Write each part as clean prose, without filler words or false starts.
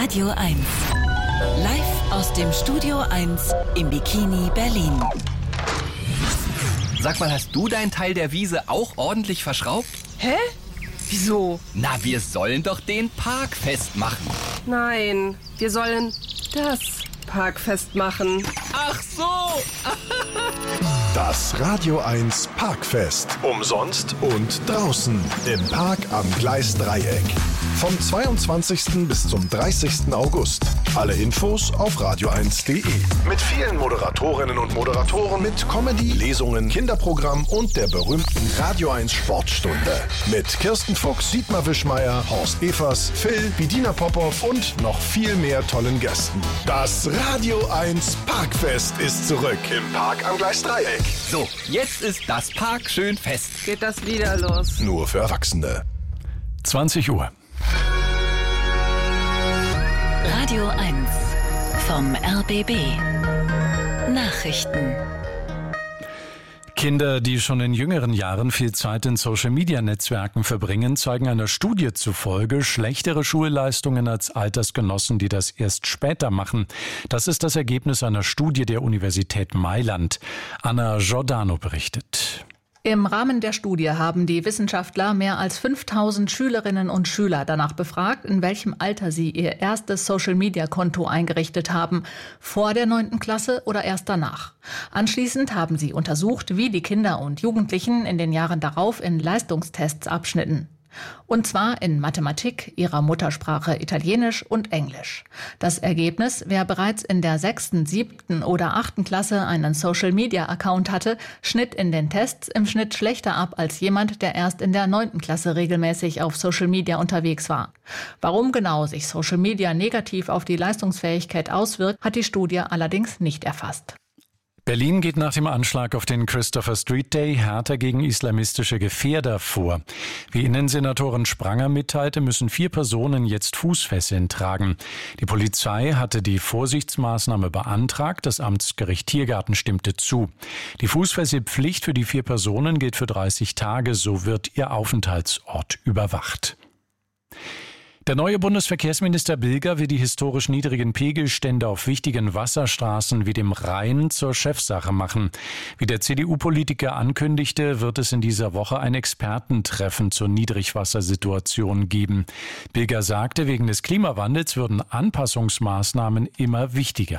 Radio 1. Live aus dem Studio 1 im Bikini Berlin. Sag mal, hast du deinen Teil der Wiese auch ordentlich verschraubt? Hä? Wieso? Na, wir sollen doch den Park festmachen. Nein, wir sollen das Park festmachen. Ach so! Das Radio 1 Parkfest. Umsonst und draußen im Park am Gleisdreieck. Vom 22. bis zum 30. August. Alle Infos auf radio1.de. Mit vielen Moderatorinnen und Moderatoren, mit Comedy, Lesungen, Kinderprogramm und der berühmten Radio 1 Sportstunde. Mit Kirsten Fuchs, Dietmar Wischmeier, Horst Evers, Phil, Bedina Popov und noch viel mehr tollen Gästen. Das Radio 1 Parkfest ist zurück im Park am Gleisdreieck. So, jetzt ist das Park schön fest. Geht das wieder los? Nur für Erwachsene. 20 Uhr. Radio 1 vom RBB. Nachrichten. Kinder, die schon in jüngeren Jahren viel Zeit in Social-Media-Netzwerken verbringen, zeigen einer Studie zufolge schlechtere Schulleistungen als Altersgenossen, die das erst später machen. Das ist das Ergebnis einer Studie der Universität Mailand. Anna Giordano berichtet. Im Rahmen der Studie haben die Wissenschaftler mehr als 5000 Schülerinnen und Schüler danach befragt, in welchem Alter sie ihr erstes Social-Media-Konto eingerichtet haben, vor der 9. Klasse oder erst danach. Anschließend haben sie untersucht, wie die Kinder und Jugendlichen in den Jahren darauf in Leistungstests abschnitten. Und zwar in Mathematik, ihrer Muttersprache Italienisch und Englisch. Das Ergebnis: Wer bereits in der 6., 7. oder 8. Klasse einen Social-Media-Account hatte, schnitt in den Tests im Schnitt schlechter ab als jemand, der erst in der 9. Klasse regelmäßig auf Social Media unterwegs war. Warum genau sich Social Media negativ auf die Leistungsfähigkeit auswirkt, hat die Studie allerdings nicht erfasst. Berlin geht nach dem Anschlag auf den Christopher Street Day härter gegen islamistische Gefährder vor. Wie Innensenatorin Spranger mitteilte, müssen 4 Personen jetzt Fußfesseln tragen. Die Polizei hatte die Vorsichtsmaßnahme beantragt, das Amtsgericht Tiergarten stimmte zu. Die Fußfesselpflicht für die 4 Personen gilt für 30 Tage, so wird ihr Aufenthaltsort überwacht. Der neue Bundesverkehrsminister Bilger will die historisch niedrigen Pegelstände auf wichtigen Wasserstraßen wie dem Rhein zur Chefsache machen. Wie der CDU-Politiker ankündigte, wird es in dieser Woche ein Expertentreffen zur Niedrigwassersituation geben. Bilger sagte, wegen des Klimawandels würden Anpassungsmaßnahmen immer wichtiger.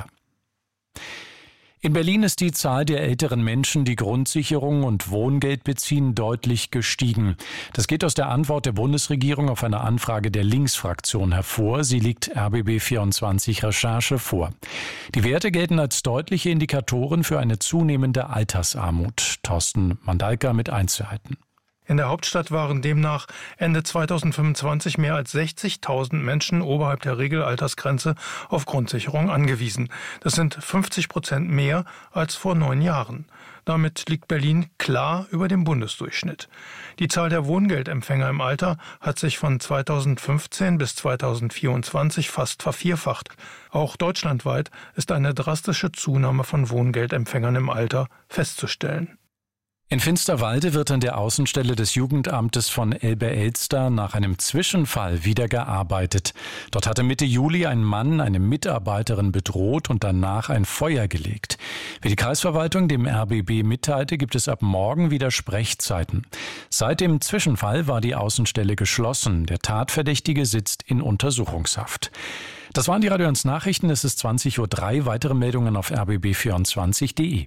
In Berlin ist die Zahl der älteren Menschen, die Grundsicherung und Wohngeld beziehen, deutlich gestiegen. Das geht aus der Antwort der Bundesregierung auf eine Anfrage der Linksfraktion hervor. Sie liegt RBB24 Recherche vor. Die Werte gelten als deutliche Indikatoren für eine zunehmende Altersarmut. Thorsten Mandalka mit Einzelheiten. In der Hauptstadt waren demnach Ende 2025 mehr als 60.000 Menschen oberhalb der Regelaltersgrenze auf Grundsicherung angewiesen. Das sind 50% mehr als vor 9 Jahren. Damit liegt Berlin klar über dem Bundesdurchschnitt. Die Zahl der Wohngeldempfänger im Alter hat sich von 2015 bis 2024 fast vervierfacht. Auch deutschlandweit ist eine drastische Zunahme von Wohngeldempfängern im Alter festzustellen. In Finsterwalde wird an der Außenstelle des Jugendamtes von Elbe-Elster nach einem Zwischenfall wieder gearbeitet. Dort hatte Mitte Juli ein Mann eine Mitarbeiterin bedroht und danach ein Feuer gelegt. Wie die Kreisverwaltung dem RBB mitteilte, gibt es ab morgen wieder Sprechzeiten. Seit dem Zwischenfall war die Außenstelle geschlossen. Der Tatverdächtige sitzt in Untersuchungshaft. Das waren die Radio 1 Nachrichten. Es ist 20.03 Uhr. Weitere Meldungen auf rbb24.de.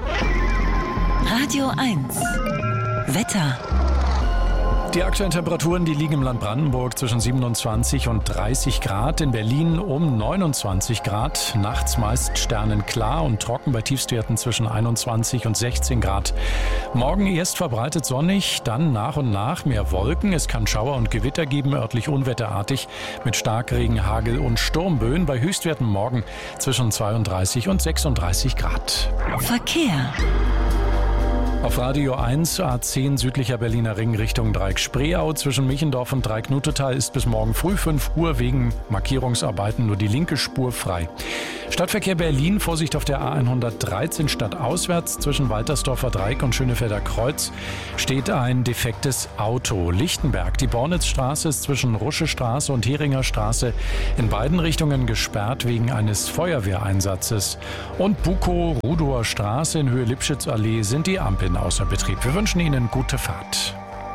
Radio 1 Wetter. Die aktuellen Temperaturen, die liegen im Land Brandenburg zwischen 27 und 30 Grad, in Berlin um 29 Grad, nachts meist sternenklar und trocken bei Tiefstwerten zwischen 21 und 16 Grad. Morgen erst verbreitet sonnig, dann nach und nach mehr Wolken. Es kann Schauer und Gewitter geben, örtlich unwetterartig, mit Starkregen, Hagel und Sturmböen bei Höchstwerten morgen zwischen 32 und 36 Grad. Verkehr. Auf Radio 1, A10 südlicher Berliner Ring Richtung Dreieck-Spreeau. Zwischen Michendorf und Dreieck-Nutetal ist bis morgen früh 5 Uhr wegen Markierungsarbeiten nur die linke Spur frei. Stadtverkehr Berlin, Vorsicht auf der A113 stadtauswärts. Zwischen Waltersdorfer Dreieck und Schönefelder Kreuz steht ein defektes Auto. Lichtenberg, die Bornitzstraße ist zwischen Rusche-Straße und Heringer Straße in beiden Richtungen gesperrt wegen eines Feuerwehreinsatzes. Und Bukow, Rudower Straße in Höhe Lipschitzallee sind die Ampeln außer Betrieb. Wir wünschen Ihnen gute Fahrt.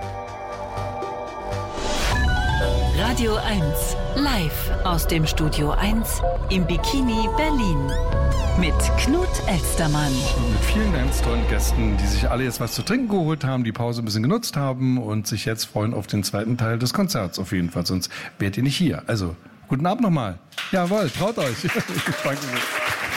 Radio 1, live aus dem Studio 1 im Bikini Berlin. Mit Knut Elstermann. Mit vielen ganz tollen Gästen, die sich alle jetzt was zu trinken geholt haben, die Pause ein bisschen genutzt haben und sich jetzt freuen auf den zweiten Teil des Konzerts auf jeden Fall. Sonst wärt ihr nicht hier. Also, guten Abend nochmal. Jawohl, traut euch. Danke.